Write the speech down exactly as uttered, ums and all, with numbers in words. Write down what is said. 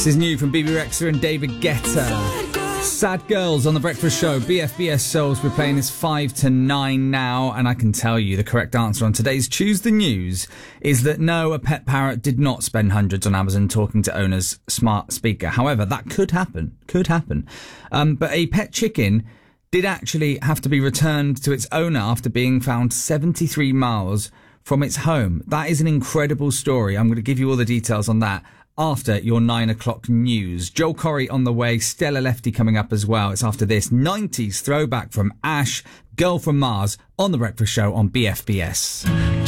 This is new from B B Rexha and David Guetta. Sad Girls on The Breakfast Show. B F B S Souls, we're playing this five to nine now, and I can tell you the correct answer on today's Choose the News is that no, a pet parrot did not spend hundreds on Amazon talking to owner's smart speaker. However, that could happen. Could happen. Um, but a pet chicken did actually have to be returned to its owner after being found seventy-three miles from its home. That is an incredible story. I'm going to give you all the details on that after your nine o'clock news. Joel Corry on the way, Stella Lefty coming up as well. It's after this nineties throwback from Ash, Girl from Mars, on The Breakfast Show on B F B S.